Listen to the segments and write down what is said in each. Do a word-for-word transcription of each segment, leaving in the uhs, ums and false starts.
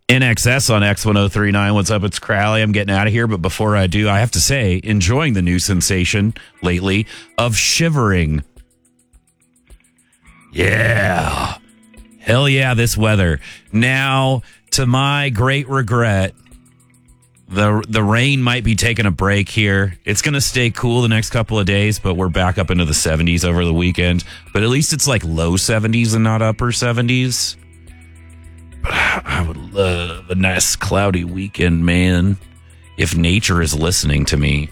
N X S on X ten thirty-nine. What's up? It's Crowley. I'm getting out of here. But before I do, I have to say, enjoying the new sensation lately of shivering. Yeah. Hell yeah, this weather. Now, to my great regret, the the rain might be taking a break here. It's going to stay cool the next couple of days, but we're back up into the seventies over the weekend. But at least it's like low seventies and not upper seventies. But I would love a nice cloudy weekend, man, if nature is listening to me,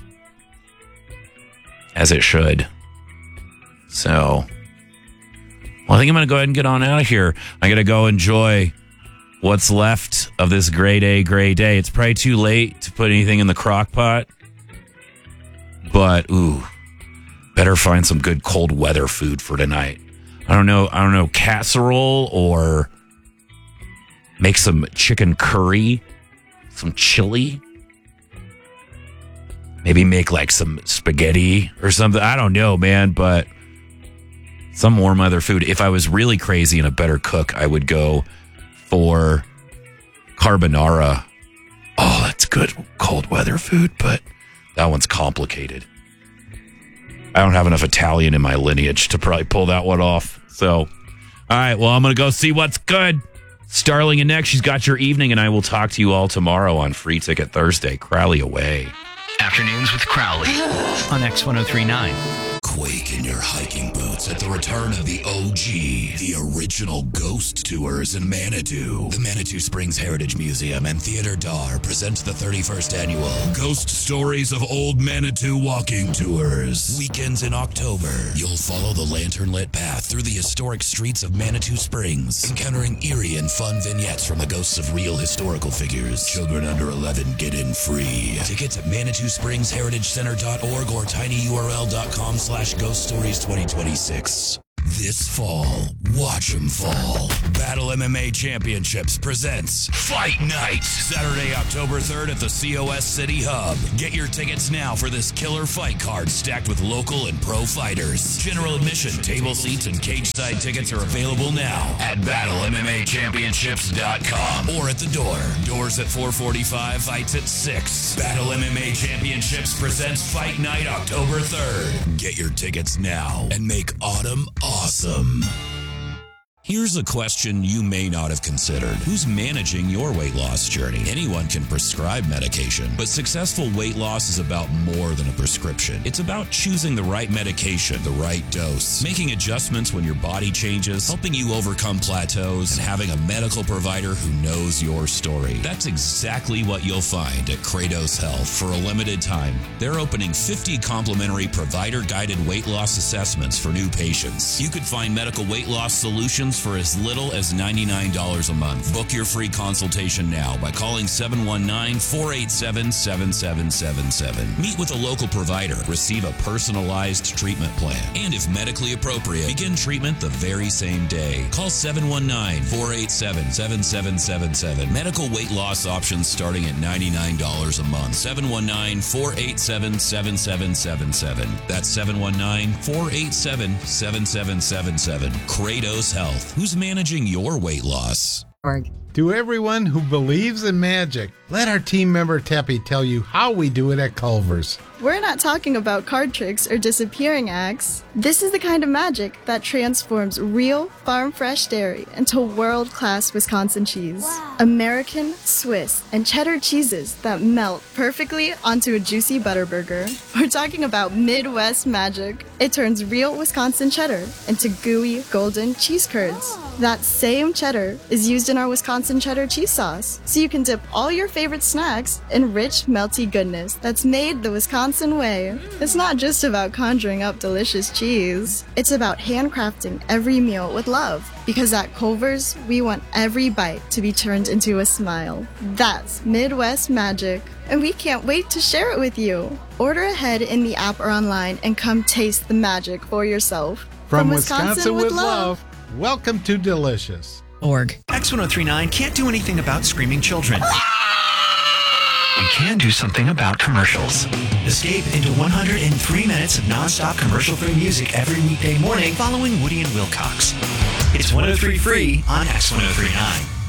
as it should. So, well, I think I'm going to go ahead and get on out of here. I'm going to go enjoy what's left of this grade A gray day. It's probably too late to put anything in the crock pot, but, ooh, better find some good cold weather food for tonight. I don't know, I don't know, casserole or... make some chicken curry, some chili. Maybe make like some spaghetti or something. I don't know, man, but some warm weather food. If I was really crazy and a better cook, I would go for carbonara. Oh, that's good cold weather food, but that one's complicated. I don't have enough Italian in my lineage to probably pull that one off. So, all right, well, I'm going to go see what's good. Starling and next, she's got your evening, and I will talk to you all tomorrow on Free Ticket Thursday. Crowley away. Afternoons with Crowley on X ten thirty-nine. Quake in your hiking boots at the return of the O G, the original ghost tours in Manitou. The Manitou Springs Heritage Museum and Theater Dar presents the thirty-first annual Ghost Stories of Old Manitou Walking Tours. Weekends in October, you'll follow the lantern-lit path through the historic streets of Manitou Springs, encountering eerie and fun vignettes from the ghosts of real historical figures. Children under eleven get in free. Tickets at manitou springs heritage center dot org or tinyurl dot com slash Ghost Stories twenty twenty-six. This fall, watch 'em fall. Battle M M A Championships presents Fight Night, Saturday, October third at the C O S City Hub. Get your tickets now for this killer fight card stacked with local and pro fighters. General admission, table seats, and cage-side tickets are available now at battle m m a championships dot com or at the door. Doors at four forty-five, fights at six. Battle M M A Championships presents Fight Night, October third. Get your tickets now and make autumn awesome. Here's a question you may not have considered. Who's managing your weight loss journey? Anyone can prescribe medication, but successful weight loss is about more than a prescription. It's about choosing the right medication, the right dose, making adjustments when your body changes, helping you overcome plateaus, and having a medical provider who knows your story. That's exactly what you'll find at Kratos Health. For a limited time, they're opening fifty complimentary provider-guided weight loss assessments for new patients. You could find medical weight loss solutions for as little as ninety-nine dollars a month. Book your free consultation now by calling seven one nine, four eight seven, seven seven seven seven. Meet with a local provider. Receive a personalized treatment plan. And if medically appropriate, begin treatment the very same day. Call seven one nine, four eight seven, seven seven seven seven. Medical weight loss options starting at ninety-nine dollars a month. seven one nine, four eight seven, seven seven seven seven. That's seven one nine, four eight seven, seven seven seven seven. Kratos Health. Who's managing your weight loss? To everyone who believes in magic, let our team member Teppy tell you how we do it at Culver's. We're not talking about card tricks or disappearing acts. This is the kind of magic that transforms real, farm-fresh dairy into world-class Wisconsin cheese. Wow. American, Swiss, and cheddar cheeses that melt perfectly onto a juicy butter burger. We're talking about Midwest magic. It turns real Wisconsin cheddar into gooey, golden cheese curds. That same cheddar is used in our Wisconsin cheddar cheese sauce, so you can dip all your favorite snacks in rich, melty goodness that's made the Wisconsin way. It's not just about conjuring up delicious cheese. It's about handcrafting every meal with love, because at Culver's, we want every bite to be turned into a smile. That's Midwest magic, and we can't wait to share it with you. Order ahead in the app or online and come taste the magic for yourself. From, From Wisconsin, Wisconsin with, with love, love, welcome to Delicious. Org. X ten thirty-nine can't do anything about screaming children. We can do something about commercials. Escape into one hundred three minutes of non-stop commercial-free music every weekday morning following Woody and Wilcox. It's one oh three Free on X ten thirty-nine.